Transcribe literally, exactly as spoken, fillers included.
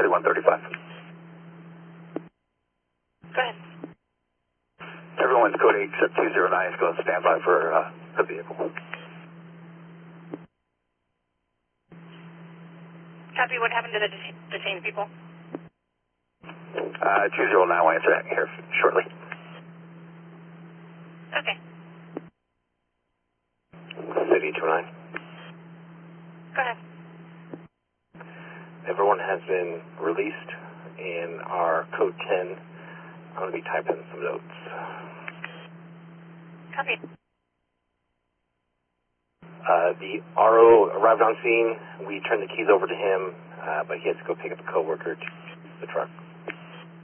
thirty-one thirty-five. Go ahead. Everyone's code eight except two zero nine is going to stand by for uh, the vehicle. Copy. What happened to the detain detained people? Uh, two zero nine will answer that here shortly. Okay. City two nine. Go ahead. Everyone has been released in our code ten. I'm going to be typing some notes. Copy. Uh, the R O arrived on scene. We turned the keys over to him, uh, but he has to go pick up a coworker to the truck.